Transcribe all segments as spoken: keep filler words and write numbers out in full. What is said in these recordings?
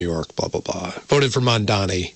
New York, blah, blah, blah. Voted for Mondani.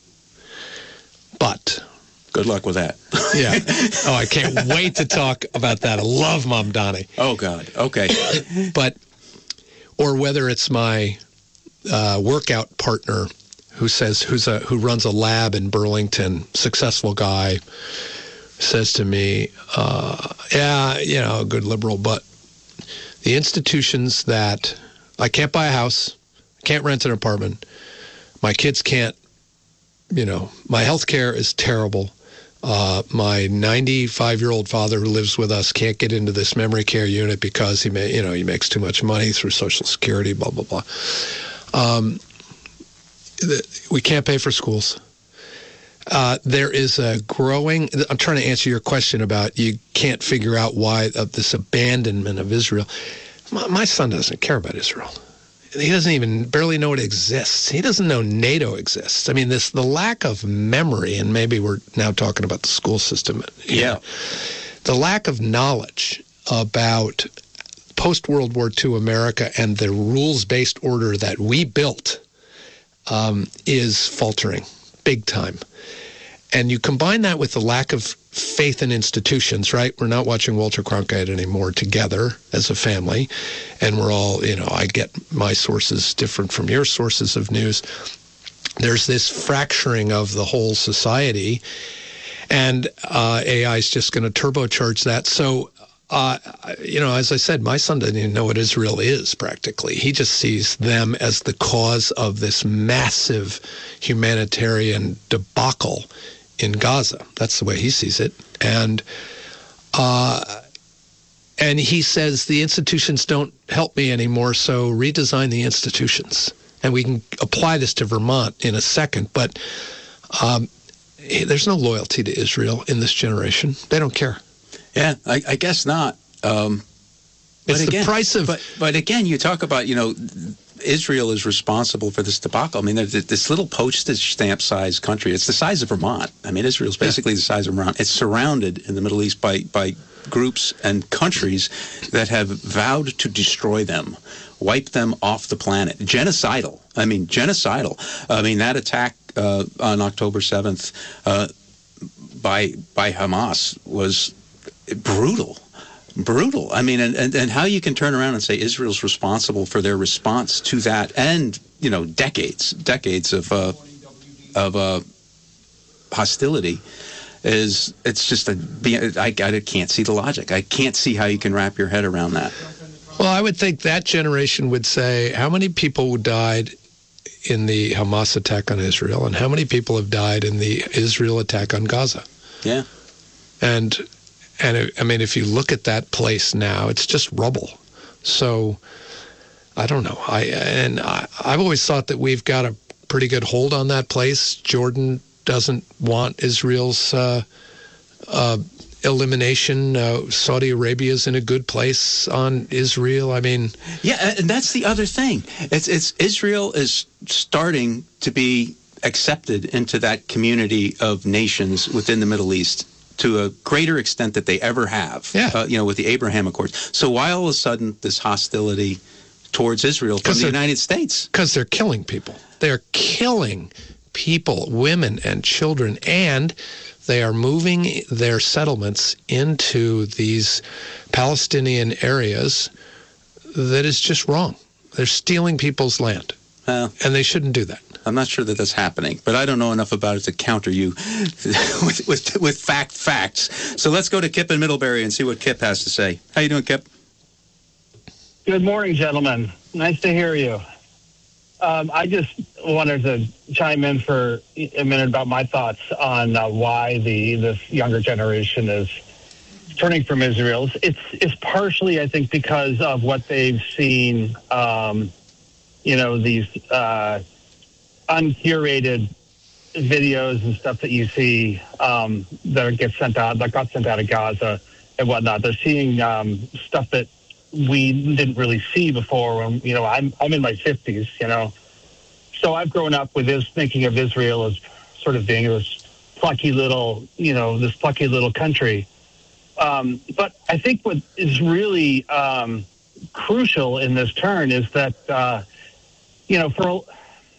But... Good luck with that. Yeah. Oh, I can't wait to talk about that. I love Mamdani. Oh, God. Okay. But, or whether it's my uh, workout partner who says, who's a, who runs a lab in Burlington, successful guy, says to me, uh, yeah, you know, a good liberal, but the institutions that I can't buy a house, I can't rent an apartment, my kids can't, you know, my health care is terrible. Uh, my ninety-five-year-old father who lives with us can't get into this memory care unit because he may, you know, he makes too much money through Social Security, blah, blah, blah. Um, the, we can't pay for schools. Uh, there is a growing, I'm trying to answer your question about you can't figure out why of this abandonment of Israel. My, my son doesn't care about Israel. He doesn't even barely know it exists. He doesn't know NATO exists. I mean, this the lack of memory, and maybe we're now talking about the school system. Yeah. Know, the lack of knowledge about post-World War Two America and the rules-based order that we built um, is faltering big time. And you combine that with the lack of faith in institutions, right? We're not watching Walter Cronkite anymore together as a family. And we're all, you know, I get my sources different from your sources of news. There's this fracturing of the whole society. And uh, A I is just going to turbocharge that. So, uh, you know, as I said, my son doesn't even know what Israel is practically. He just sees them as the cause of this massive humanitarian debacle in Gaza. That's the way he sees it. And uh, and he says the institutions don't help me anymore, so redesign the institutions. And we can apply this to Vermont in a second, but um, there's no loyalty to Israel in this generation. They don't care. Yeah, I, I guess not. Um, it's but again, the price of... But, but again, you talk about, you know... Israel is responsible for this debacle. I mean, this little postage stamp sized country, it's the size of Vermont. I mean, Israel's basically yeah. the size of Vermont. It's surrounded in the Middle East by, by groups and countries that have vowed to destroy them, wipe them off the planet. Genocidal. I mean, genocidal. I mean, that attack uh, on October seventh uh, by, by Hamas was brutal. Brutal. I mean, and, and, and how you can turn around and say Israel's responsible for their response to that, and you know, decades, decades of uh, of uh, hostility, is it's just a. I, I can't see the logic. I can't see how you can wrap your head around that. Well, I would think that generation would say, how many people died in the Hamas attack on Israel, and how many people have died in the Israel attack on Gaza? Yeah, and. And, it, I mean, if you look at that place now, it's just rubble. So, I don't know. I And I, I've always thought that we've got a pretty good hold on that place. Jordan doesn't want Israel's uh, uh, elimination. Uh, Saudi Arabia's in a good place on Israel. I mean... Yeah, and that's the other thing. It's, it's Israel is starting to be accepted into that community of nations within the Middle East to a greater extent that they ever have, yeah. uh, you know, with the Abraham Accords. So why all of a sudden this hostility towards Israel from the United States? Because they're killing people. They're killing people, women and children, and they are moving their settlements into these Palestinian areas that is just wrong. They're stealing people's land, uh, and they shouldn't do that. I'm not sure that that's happening, but I don't know enough about it to counter you with, with with fact facts. So let's go to Kip in Middlebury and see what Kip has to say. How you doing, Kip? Good morning, gentlemen. Nice to hear you. Um, I just wanted to chime in for a minute about my thoughts on uh, why the this younger generation is turning from Israel. It's it's partially, I think, because of what they've seen. Um, you know, these. Uh, uncurated videos and stuff that you see um, that get sent out, that got sent out of Gaza and whatnot. They're seeing um, stuff that we didn't really see before. When you know, I'm I'm in my fifties, you know, so I've grown up with this thinking of Israel as sort of being this plucky little, you know, this plucky little country. Um, but I think what is really um, crucial in this turn is that uh, you know, for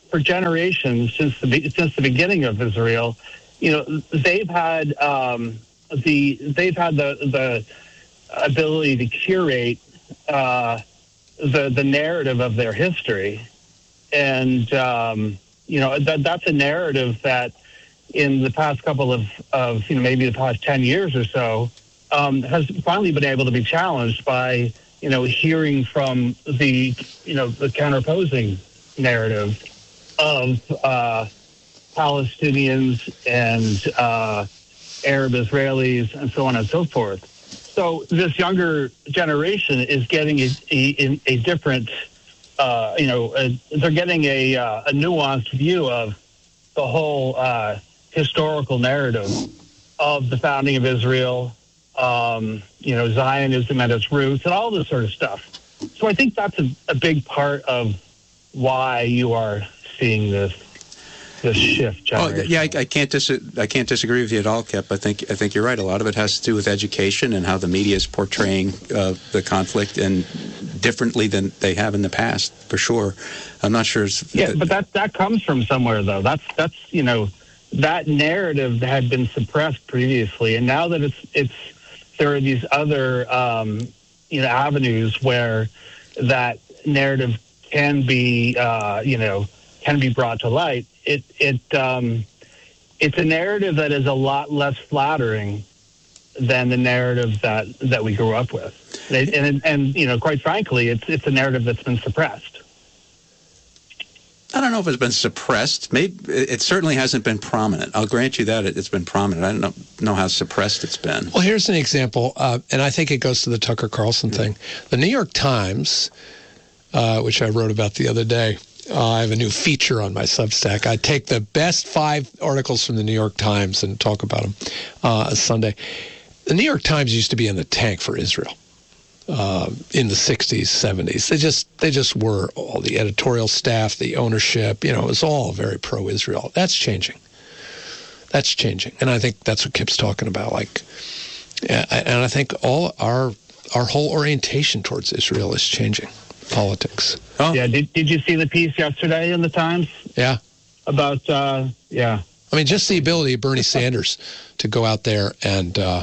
for generations since the be- since the beginning of Israel, you know, they've had um, the they've had the the ability to curate uh, the the narrative of their history, and um, you know that that's a narrative that in the past couple of, of you know maybe the past ten years or so um, has finally been able to be challenged by you know hearing from the you know the counterposing narrative of uh, Palestinians and uh, Arab Israelis and so on and so forth. So this younger generation is getting a, a, a different, uh, you know, a, they're getting a, uh, a nuanced view of the whole uh, historical narrative of the founding of Israel, um, you know, Zionism at its roots, and all this sort of stuff. So I think that's a, a big part of why you are seeing this this shift. Oh, yeah, I, I can't dis- I can't disagree with you at all, Kip. I think I think you're right. A lot of it has to do with education and how the media is portraying uh, the conflict and differently than they have in the past, for sure. I'm not sure. It's, yeah, but that that comes from somewhere, though. That's that's you know that narrative had been suppressed previously, and now that it's it's there are these other um, you know avenues where that narrative can be uh, you know can be brought to light. It it um, it's a narrative that is a lot less flattering than the narrative that, that we grew up with, and, and and you know, quite frankly, it's it's a narrative that's been suppressed. I don't know if it's been suppressed. Maybe it certainly hasn't been prominent. I'll grant you that it's been prominent. I don't know, know how suppressed it's been. Well, here's an example, uh, and I think it goes to the Tucker Carlson mm-hmm. thing. The New York Times, uh, which I wrote about the other day. Uh, I have a new feature on my Substack. I take the best five articles from the New York Times and talk about them uh, Sunday. The New York Times used to be in the tank for Israel uh, in the sixties, seventies. They just they just were. All the editorial staff, the ownership, you know, it was all very pro-Israel. That's changing. That's changing. And I think that's what Kip's talking about. Like, and I think all our our whole orientation towards Israel is changing. Politics. Oh. Yeah, did did you see the piece yesterday in the Times? Yeah. About, uh, yeah. I mean, just the ability of Bernie Sanders to go out there and uh,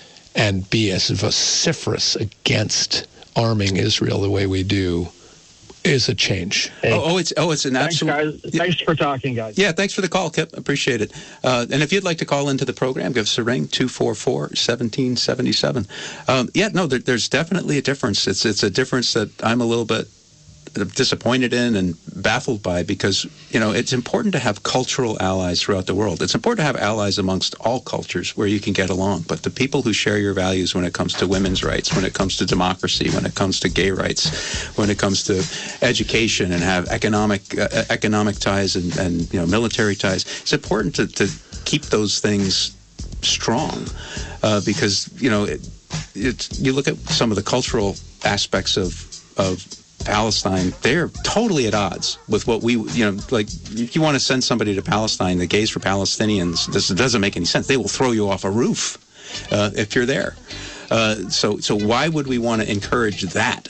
and be as vociferous against arming Israel the way we do is a change. Hey. Oh, oh, it's oh, it's an thanks, absolute. Guys. Thanks for talking, guys. Yeah, thanks for the call, Kip. Appreciate it. Uh, and if you'd like to call into the program, give us a ring, two four four, one seven seven seven. Um, yeah, no, there, there's definitely a difference. It's it's a difference that I'm a little bit disappointed in and baffled by, because, you know, it's important to have cultural allies throughout the world. It's important to have allies amongst all cultures where you can get along. But the people who share your values when it comes to women's rights, when it comes to democracy, when it comes to gay rights, when it comes to education and have economic uh, economic ties and, and, you know, military ties, it's important to, to keep those things strong uh, because, you know, it, it's, you look at some of the cultural aspects of of Palestine, they're totally at odds with what we, you know, like, if you want to send somebody to Palestine, the Gays for Palestinians, this doesn't make any sense. They will throw you off a roof uh, if you're there. Uh, so so why would we want to encourage that?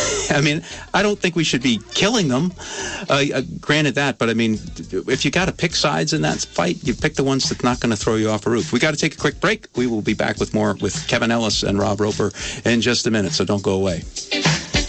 I mean, I don't think we should be killing them, uh, uh, granted that, but I mean, if you got to pick sides in that fight, you pick the ones that's not going to throw you off a roof. We got to take a quick break. We will be back with more with Kevin Ellis and Rob Roper in just a minute, so don't go away.